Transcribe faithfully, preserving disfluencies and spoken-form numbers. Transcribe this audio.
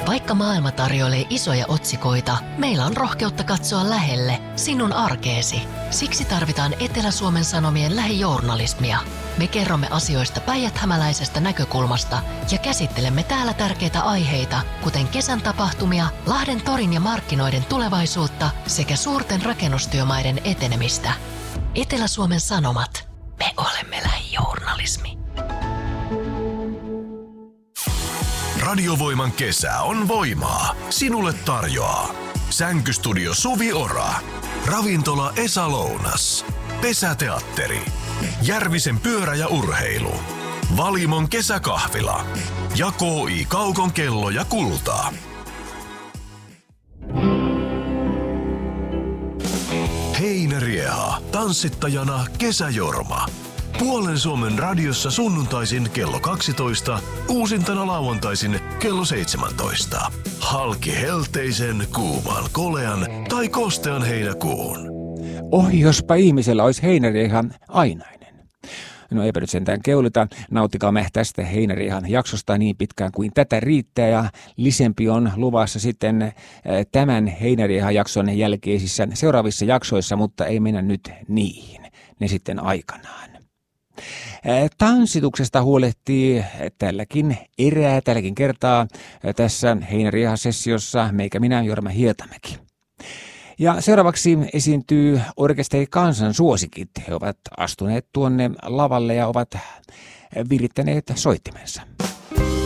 Vaikka maailma tarjoilee isoja otsikoita, meillä on rohkeutta katsoa lähelle, sinun arkeesi. Siksi tarvitaan Etelä-Suomen Sanomien lähijournalismia. Me kerromme asioista päijäthämäläisestä näkökulmasta ja käsittelemme täällä tärkeitä aiheita, kuten kesän tapahtumia, Lahden torin ja markkinoiden tulevaisuutta sekä suurten rakennustyömaiden etenemistä. Etelä-Suomen Sanomat. Me olemme lähijournalismi. Radiovoiman kesä on voimaa. Sinulle tarjoaa Sänkystudio Suvi Ora, Ravintola Esa Lounas, Pesäteatteri, Järvisen pyörä ja urheilu, Valimon kesäkahvila ja K I Kaukon kello ja kultaa. Heinärieha, tanssittajana Kesäjorma. Puolen Suomen radiossa sunnuntaisin kello kaksitoista, uusintana lauantaisin kello seitsemäntoista. Halki helteisen, kuuman, kolean tai kostean heinäkuun. Ohi, jospa ihmisellä olisi heinäriehan ainainen. No eipä nyt sentään keulita, nauttikaamme tästä heinäriehan jaksosta niin pitkään kuin tätä riittää ja lisempi on luvassa sitten tämän heinäriehan jakson jälkeisissä seuraavissa jaksoissa, mutta ei mennä nyt niihin, ne sitten aikanaan. Tanssituksesta huolehtii tälläkin erää, tälläkin kertaa tässä heinärieha-sessiossa meikä minä, Jorma Hietamäki. Ja seuraavaksi esiintyy orkesteri Kansan suosikit. He ovat astuneet tuonne lavalle ja ovat virittäneet soittimensa.